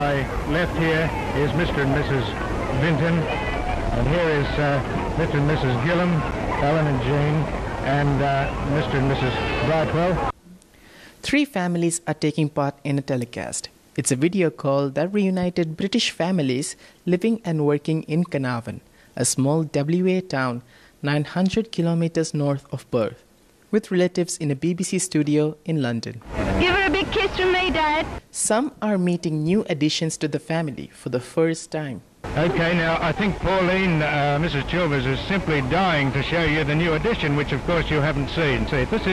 My left here is Mr. and Mrs. Vinton, and here is Mr. and Mrs. Gillam, Ellen and Jane, and Mr. and Mrs. Brightwell. 3 families are taking part in a telecast. It's a video call that reunited British families living and working in Carnarvon, a small WA town 900 kilometers north of Perth, with relatives in a BBC studio in London. Give her a big kiss from me, Dad. Some are meeting new additions to the family for the first time. Okay, now I think Pauline, Mrs. Chilvers, is simply dying to show you the new addition, which of course you haven't seen. See, this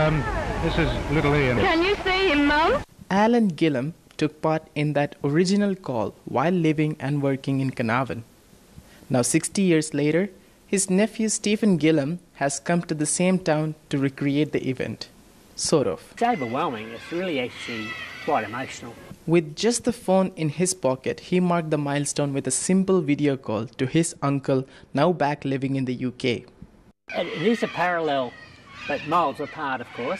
is little Ian. Can you see him, Mum? Alan Gillam took part in that original call while living and working in Carnarvon. Now 60 years later, his nephew Stephen Gillam has come to the same town to recreate the event. Sort of. It's overwhelming. It's really actually quite emotional. With just the phone in his pocket, he marked the milestone with a simple video call to his uncle, now back living in the UK. It is a parallel, but miles apart, of course,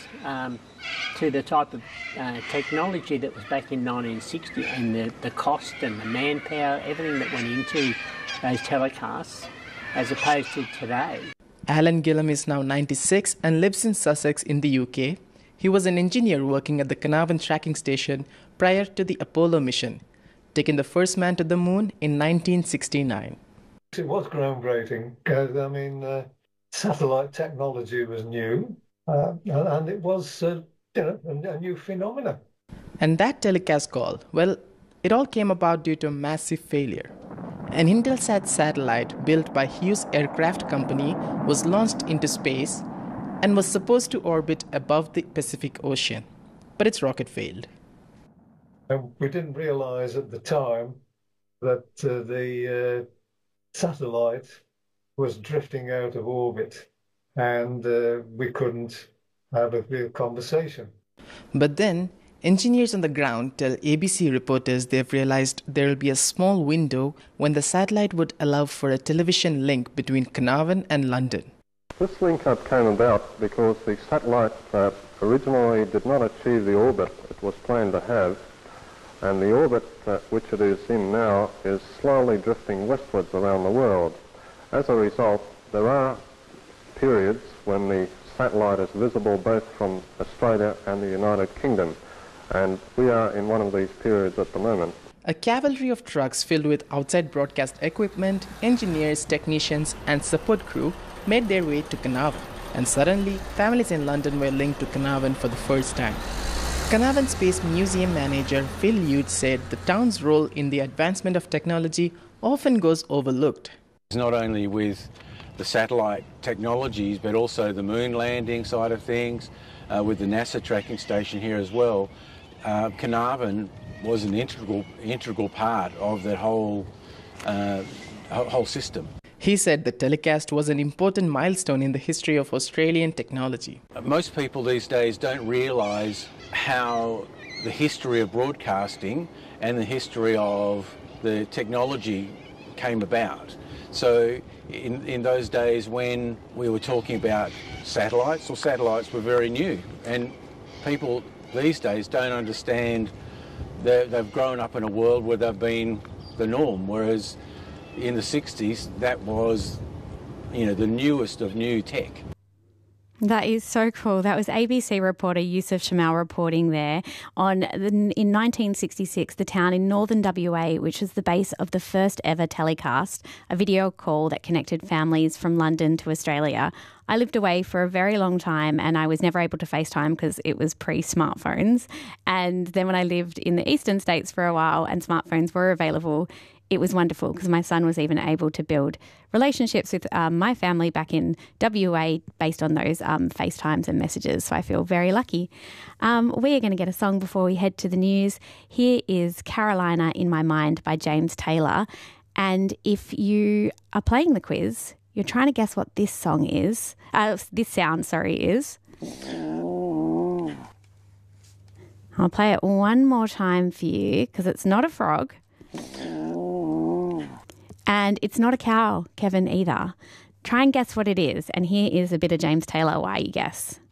to the type of technology that was back in 1960 and the cost and the manpower, everything that went into those telecasts, as opposed to today. Alan Gillam is now 96 and lives in Sussex in the UK. He was an engineer working at the Carnarvon tracking station prior to the Apollo mission, taking the first man to the moon in 1969. It was groundbreaking because, satellite technology was new and it was a new phenomenon. And that telecast call, well, it all came about due to a massive failure. An Intelsat satellite built by Hughes Aircraft Company was launched into space and was supposed to orbit above the Pacific Ocean, but its rocket failed. And we didn't realise at the time that the satellite was drifting out of orbit and we couldn't have a real conversation. But then, engineers on the ground tell ABC reporters they've realized there will be a small window when the satellite would allow for a television link between Carnarvon and London. This link-up came about because the satellite originally did not achieve the orbit it was planned to have, and the orbit which it is in now is slowly drifting westwards around the world. As a result, there are periods when the satellite is visible both from Australia and the United Kingdom, and we are in one of these periods at the moment. A cavalry of trucks filled with outside broadcast equipment, engineers, technicians, and support crew made their way to Carnarvon, and suddenly families in London were linked to Carnarvon for the first time. Carnarvon Space Museum manager Phil Hughes said the town's role in the advancement of technology often goes overlooked. Not only with the satellite technologies, but also the moon landing side of things, with the NASA tracking station here as well. Carnarvon was an integral part of that whole system. He said the telecast was an important milestone in the history of Australian technology. Most people these days don't realise how the history of broadcasting and the history of the technology came about. So in those days when we were talking about satellites, or satellites were very new, and people these days don't understand that they've grown up in a world where they've been the norm, whereas in the 60s that was, the newest of new tech. That is so cool. That was ABC reporter Yusuf Shamal reporting there on, in 1966, the town in northern WA, which was the base of the first ever telecast, a video call that connected families from London to Australia. I lived away for a very long time and I was never able to FaceTime because it was pre-smartphones. And then when I lived in the eastern states for a while and smartphones were available, it was wonderful because my son was even able to build relationships with my family back in WA based on those FaceTimes and messages. So I feel very lucky. We are going to get a song before we head to the news. Here is Carolina in My Mind by James Taylor. And if you are playing the quiz, you're trying to guess what this song is. This sound, is. I'll play it one more time for you because it's not a frog. And it's not a cow, Kevin, either. Try and guess what it is. And here is a bit of James Taylor while you guess.